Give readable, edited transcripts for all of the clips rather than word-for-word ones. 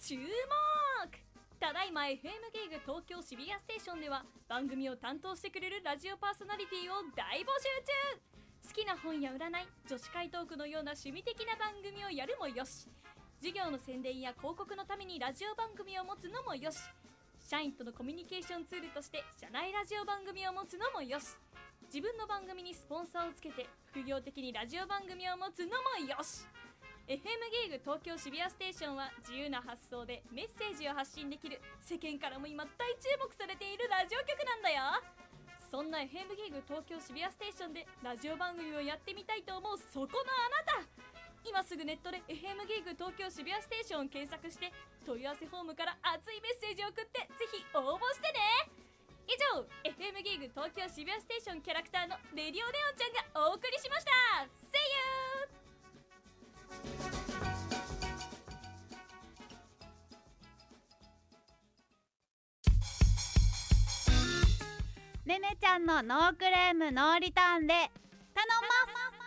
注目。ただいま FM ゲイグ東京渋谷ステーションでは番組を担当してくれるラジオパーソナリティを大募集中。好きな本や占い、女子会トークのような趣味的な番組をやるもよし、事業の宣伝や広告のためにラジオ番組を持つのもよし、社員とのコミュニケーションツールとして社内ラジオ番組を持つのもよし、自分の番組にスポンサーをつけて副業的にラジオ番組を持つのもよし。 FM ゲイグ東京渋谷ステーションは自由な発想でメッセージを発信できる、世間からも今大注目されているラジオ局なんだよ。そんな FM ゲイグ東京渋谷ステーションでラジオ番組をやってみたいと思うそこのあなた、今すぐネットで FM ゲイグ東京渋谷ステーションを検索して問い合わせフォームから熱いメッセージを送ってぜひ応募してね。以上 FM ゲイグ東京渋谷ステーションキャラクターのレディオネオンちゃんがお送りしました。 See you。 ねねちゃんのノークレームノーリターンで頼ます。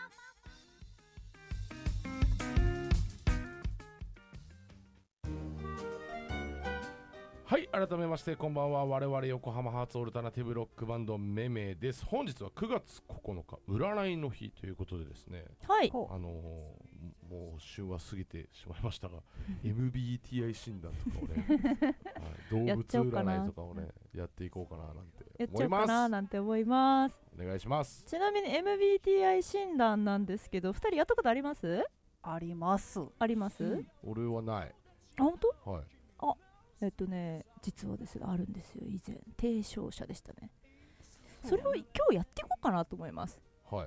はい、改めましてこんばんは。我々横浜ハーツオルタナティブロックバンドめめです。本日は9月9日占いの日ということでですね、 はい。 もう旬は過ぎてしまいましたがMBTI 診断とかをね、はい、動物占いとかをねやっていこうかななんてやっち思いうます。 ゃおかななんて思います。 お願いします。 ちなみに MBTI 診断なんですけど、2人やったことあります？ あります。 あります？ 俺はない。 あ、本当？ はい。 実はですね、あるんですよ。以前提唱者でしたね。それを今日やっていこうかなと思います。 はい。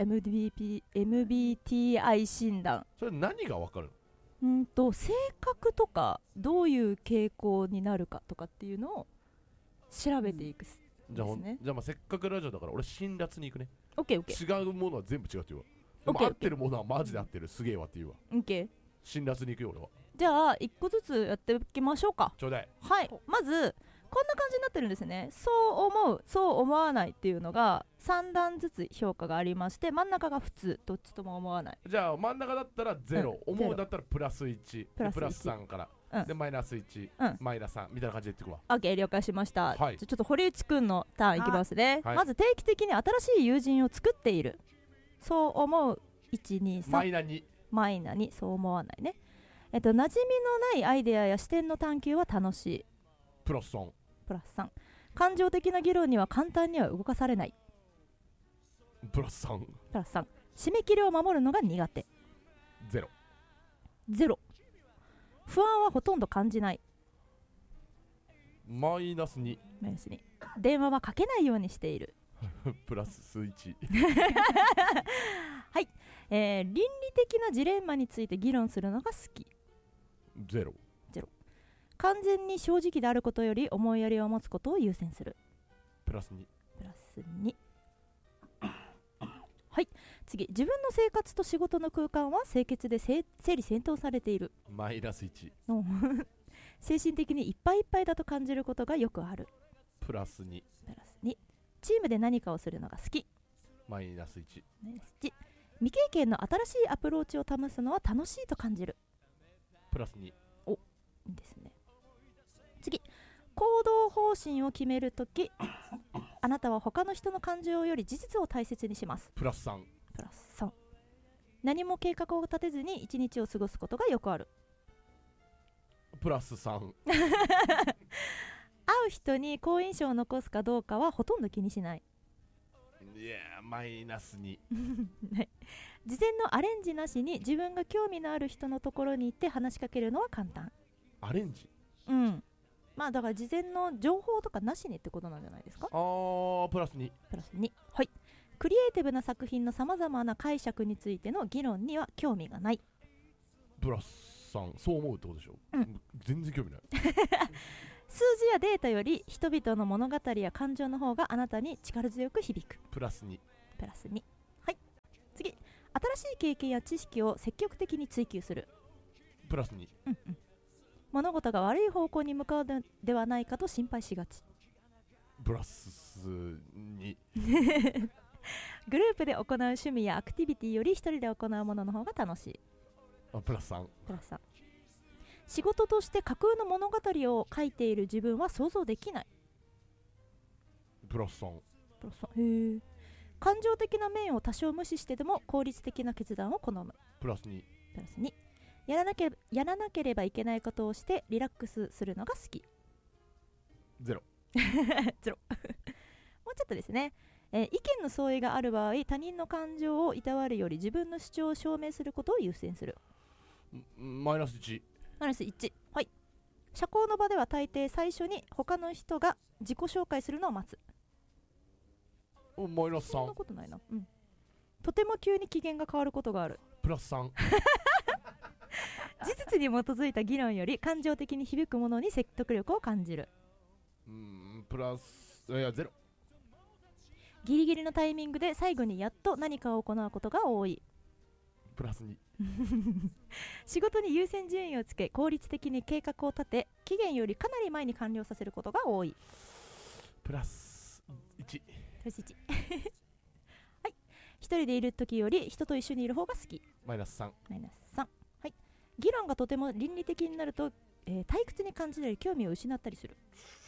MBTI 診断。 それ何がわかる性格とかどういう傾向になるかとかっていうのを調べていくですね。 じゃあまあせっかくラジオだから俺辛辣に行くね。 オッケー。 違うものは全部違うって言うわ。でもオッケー合ってるものはマジで合ってる、すげえわって言うわ。 オッケー。 辛辣に行くよ俺は。 じゃあ1個ずつやっていきましょうか。 ちょうだい。 はい。まずこんな感じになってるんですね。そう思う、そう思わないっていうのが3段ずつ評価がありまして、真ん中が普通、どっちとも思わない。 じゃあ真ん中だったら0、思うだったらプラス1、 プラス1 プラス3から、でマイナス1、マイナス3みたいな感じでいっていくわ。 OK、了解しました。 はい。 じゃちょっと堀内くんのターンいきますね。 はい。 まず定期的に新しい友人を作っている。そう思う1、2、3。 マイナ2。 マイナ2、そう思わないね。馴染みのないアイデアや視点の探求は楽しい。 プラス3。 プラス3。感情的な議論には簡単には動かされない。 プラス3。 プラス3。締め切りを守るのが苦手。 0。 0。不安はほとんど感じない。 マイナス2。 マイナス2。電話はかけないようにしている。 プラス1。 はい、倫理的なジレンマについて議論するのが好き。 0。 完全に正直であることより思いやりを持つことを優先する。 プラス2。 プラス2。はい、次。自分の生活と仕事の空間は清潔で整理整頓されている。 マイナス1。 精神的にいっぱいいっぱいだと感じることがよくある。 プラス2。 プラス2。チームで何かをするのが好き。 マイナス1。 未経験の新しいアプローチを試すのは楽しいと感じる。 プラス2。 お、いいですね。次。行動方針を決めるときあなたは他の人の感情より事実を大切にします。 プラス3。 プラス3。何も計画を立てずに一日を過ごすことがよくある。 プラス3。 会う人に好印象を残すかどうかはほとんど気にしない。 いやー、マイナス2。 事前のアレンジなしに自分が興味のある人のところに行って話しかけるのは簡単。 アレンジ？ まあだから事前の情報とかなしにってことなんじゃないですか。 プラス2。 プラス2。はい。クリエイティブな作品のさまざまな解釈についての議論には興味がない。 プラス3。そう思うってことでしょ。全然興味ない。 数字やデータより人々の物語や感情の方があなたに力強く響く。 プラス2。 プラス2。はい。次。新しい経験や知識を積極的に追求する。 プラス2。 物事が悪い方向に向かうのではないかと心配しがち。 プラス2。 グループで行う趣味やアクティビティより一人で行うものの方が楽しい。 プラス3。 プラス3。 仕事として架空の物語を書いている自分は想像できない。 プラス3。 へえ。感情的な面を多少無視してでも効率的な決断を好む。 プラス2。 プラス2。やらなければいけないことをしてリラックスするのが好き。 ゼロ。 ゼロもうちょっとですね、意見の相違がある場合、他人の感情をいたわるより自分の主張を証明することを優先する。 マイナス1。 マイナス1。はい。社交の場では大抵最初に他の人が自己紹介するのを待つ。 マイナス3。 そんなことないな。とても急に機嫌が変わることがある。 プラス3。 事実に基づいた議論より感情的に響くものに説得力を感じる。 プラス、いや、ゼロ。 ギリギリのタイミングで最後にやっと何かを行うことが多い。 プラス2。 仕事に優先順位をつけ効率的に計画を立て期限よりかなり前に完了させることが多い。 プラス1。 プラス1。はい。一人でいる時より人と一緒にいる方が好き。 マイナス3。 マイナス3。はい。議論がとても倫理的になると、退屈に感じたり興味を失ったりする。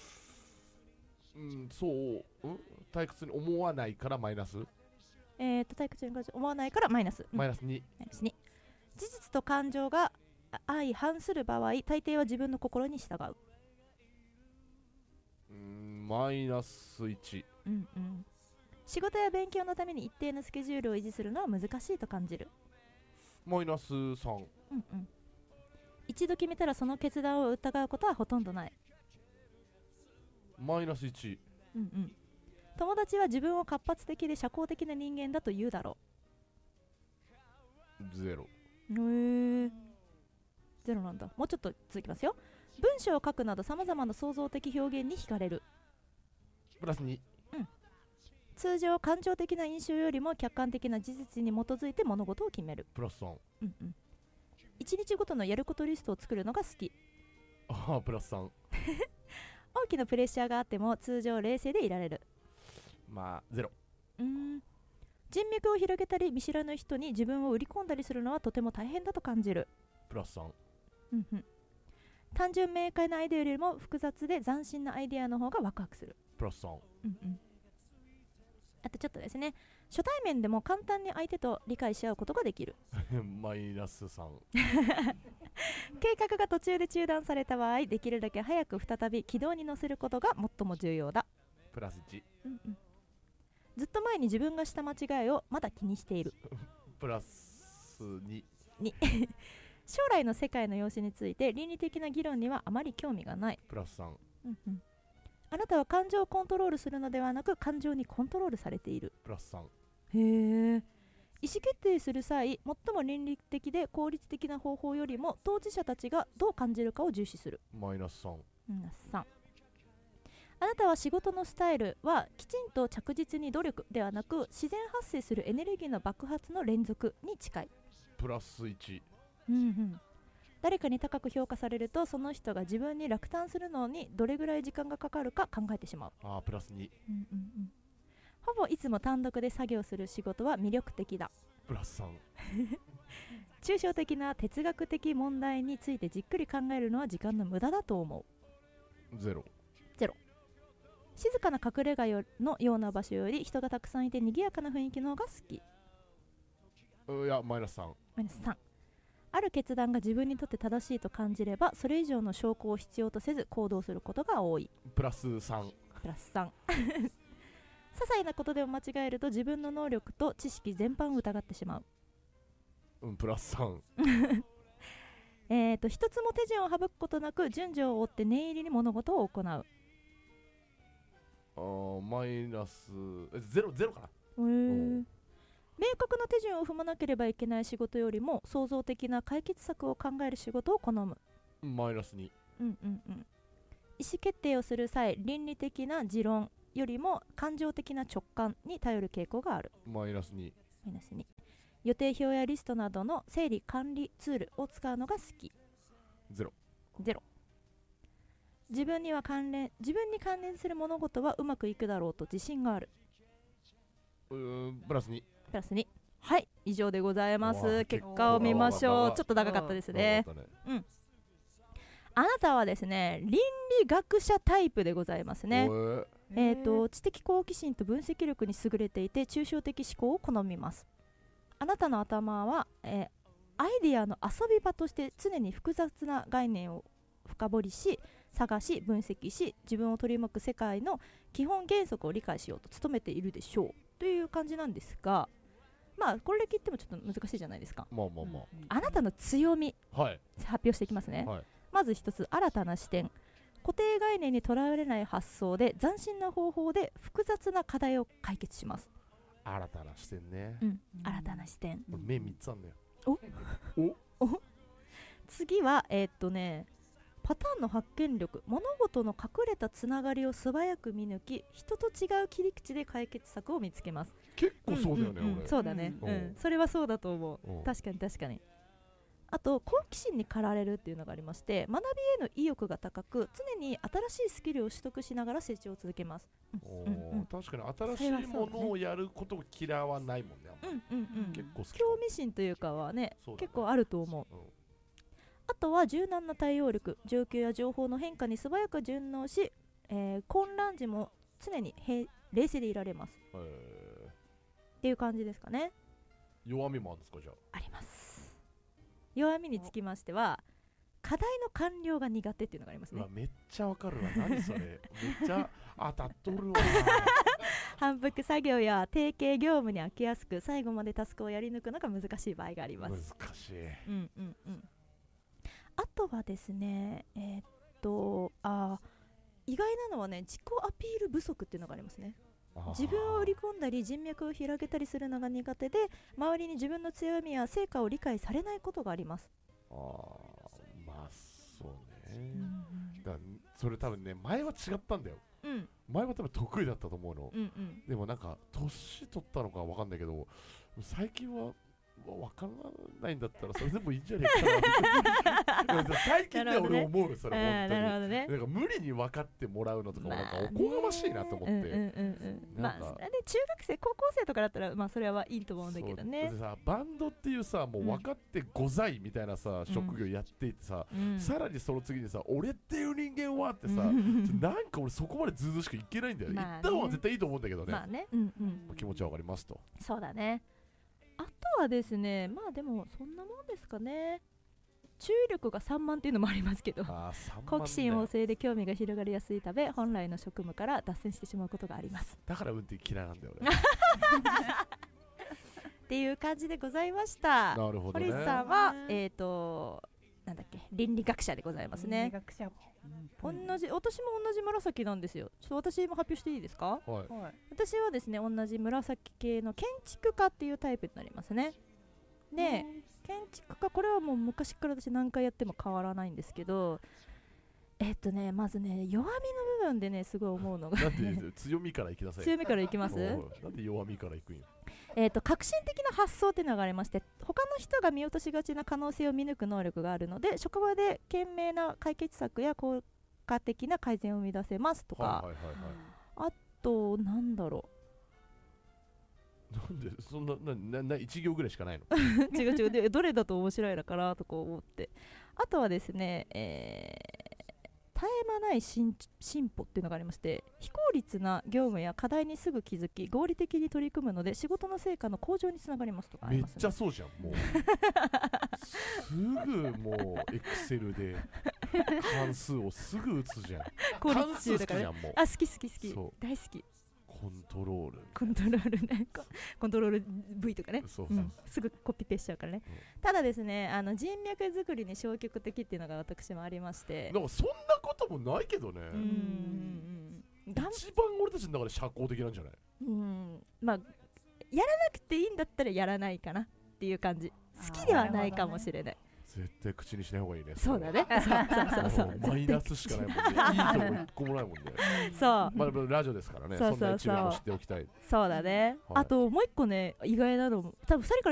そう、退屈に思わないからマイナス。 退屈に思わないからマイナス。 マイナス2。 マイナス2。事実と感情が相反する場合、大抵は自分の心に従う。 マイナス1。 仕事や勉強のために一定のスケジュールを維持するのは難しいと感じる。 マイナス3。 一度決めたらその決断を疑うことはほとんどない。 マイナス1。 友達は自分を活発的で社交的な人間だと言うだろう。ゼロ。 ゼロなんだ。もうちょっと続きますよ。文章を書くなどさまざまな創造的表現に惹かれる。 プラス2。 通常感情的な印象よりも客観的な事実に基づいて物事を決める。 プラス3。 1日ごとのやることリストを作るのが好き。 プラス3。 大きなプレッシャーがあっても通常冷静でいられる。 ゼロ。 人脈を広げたり見知らぬ人に自分を売り込んだりするのはとても大変だと感じる。 プラス3。 単純明快なアイデアよりも複雑で斬新なアイデアの方がワクワクする。 プラス3。 あとちょっとですね、初対面でも簡単に相手と理解し合うことができる。 マイナス3。 計画が途中で中断された場合、できるだけ早く再び軌道に乗せることが最も重要だ。 プラス1。 ずっと前に自分がした間違いをまだ気にしている。 プラス2。 将来の世界の様子について倫理的な議論にはあまり興味がない。 プラス3。 あなたは感情をコントロールするのではなく感情にコントロールされている。 プラス3。 へえ。意思決定する際、最も倫理的で効率的な方法よりも当事者たちがどう感じるかを重視する。 マイナス3。 あなたは仕事のスタイルはきちんと着実に努力ではなく自然発生するエネルギーの爆発の連続に近い。 プラス1。 誰かに高く評価されるとその人が自分に落胆するのにどれぐらい時間がかかるか考えてしまう。 プラス2。 ほぼいつも単独で作業する仕事は魅力的だ。 プラス3。 抽象的な哲学的問題についてじっくり考えるのは時間の無駄だと思う。 ゼロ。 静かな隠れ家のような場所より人がたくさんいて賑やかな雰囲気の方が好き。 マイナス3。 ある決断が自分にとって正しいと感じればそれ以上の証拠を必要とせず行動することが多い。 プラス3。 些細なことでも間違えると自分の能力と知識全般を疑ってしまう。 プラス3。 一つも手順を省くことなく順序を追って念入りに物事を行う。 マイナスゼロかな。 明確な手順を踏まなければいけない仕事よりも創造的な解決策を考える仕事を好む。 マイナス2。 意思決定をする際、倫理的な持論よりも感情的な直感に頼る傾向がある。 マイナス2。 予定表やリストなどの整理管理ツールを使うのが好き。 ゼロ。 自分に関連する物事はうまくいくだろうと自信がある。 プラス2。 はい、以上でございます。結果を見ましょう。ちょっと長かったですね。 あなたはですね倫理学者タイプでございますね。知的好奇心と分析力に優れていて抽象的思考を好みます。あなたの頭は、アイデアの遊び場として常に複雑な概念を深掘りし探し分析し自分を取り巻く世界の基本原則を理解しようと努めているでしょうという感じなんですが、まあこれだけ言ってもちょっと難しいじゃないですか。あなたの強み、 はい、 発表していきますね、 はい、 まず一つ、新たな視点。固定概念にとらわれない発想で斬新な方法で複雑な課題を解決します。 新たな視点ね、 新たな視点。 目3つあんだよ。 お次はパターンの発見力。物事の隠れたつながりを素早く見抜き人と違う切り口で解決策を見つけます。 結構そうだよね、俺。 そうだね、それはそうだと思う。確かに確かに。あと好奇心に駆られるっていうのがありまして、学びへの意欲が高く常に新しいスキルを取得しながら成長を続けます。 確かに新しいものをやることを嫌わないもんね。結構好き。 興味心というかはね、結構あると思う。あとは柔軟な対応力。状況や情報の変化に素早く順応し、混乱時も常に冷静でいられます。っていう感じですかね。 弱みもあるんですか？じゃあ。 あります。弱みにつきましては課題の完了が苦手っていうのがありますね。 めっちゃわかるわ。何それ。めっちゃ当たっとるわ。 反復作業や定型業務に飽きやすく最後までタスクをやり抜くのが難しい場合があります。 難しい。 あとはですね意外なのはね、自己アピール不足っていうのがありますね。自分を売り込んだり人脈を広げたりするのが苦手で、周りに自分の強みや成果を理解されないことがあります。 まあそうね、だそれ多分ね、前は違ったんだよ、前は多分得意だったと思うの、でもなんか年取ったのかわかんないけど、最近はわからないんだったらそれでもいいんじゃねえかな最近ね、俺思うそれ本当に。なるほどね。なんか無理に分かってもらうのとかもなんかおこがましいなと思って。 まあそれで中学生高校生とかだったらまあそれはいいと思うんだけどね。 さ、バンドっていうさ、もう分かってございみたいなさ、職業やっていてさ、さらにその次にさ、俺っていう人間はってさ、なんか俺そこまでずうずうしくいけないんだよ。言った方が絶対いいと思うんだけどね。まあね、気持ちはわかりますと。 そうだね。あとはですね、まあでもそんなもんですかね。注意力が散漫っていうのもありますけど、好奇心旺盛で興味が広がりやすいため、本来の職務から脱線してしまうことがあります。 だから運転嫌いなんだよね。 っていう感じでございました。 なるほどね。 堀さんはなんだっけ、倫理学者でございますね。 倫理学者。 私も同じ紫なんですよ。ちょっと私も発表していいですか？私はですね、同じ紫系の建築家っていうタイプになりますね。で、建築家、これはもう昔から私何回やっても変わらないんですけど、まずね、弱みの部分でね、すごい思うのが、 なんで強みからいきなさい。 強みからいきます？ なんで弱みからいくんよ。 革新的な発想っていうのがありまして、他の人が見落としがちな可能性を見抜く能力があるので、職場で賢明な解決策や効果的な改善を生み出せますとか、あとなんだろう、なんでそんな1行ぐらいしかないの？ 違うで、どれだと面白いのかなとか思って。あとはですね、絶え間ない進歩っていうのがありまして、非効率な業務や課題にすぐ気づき合理的に取り組むので仕事の成果の向上につながりますとかありますね。 めっちゃそうじゃん。もうすぐもうエクセルで関数をすぐ打つじゃん。関数好きじゃん。もう好き大好き。 コントロールね、 コントロール V とかね、すぐコピペしちゃうからね。ただですね、人脈作りに消極的っていうのが私もありまして、 でもそんなこともないけどね。一番俺たちの中で社交的なんじゃない？ まあやらなくていいんだったらやらないかなっていう感じ。好きではないかもしれない。 絶対口にしない方がいいね。 そうだね。そうマイナスしかないもんね。いいとこ一個もないもんね。 そう。 まあラジオですからね。そんな一応知っておきたい。 そうだね。あともう一個ね、意外なの、多分2人か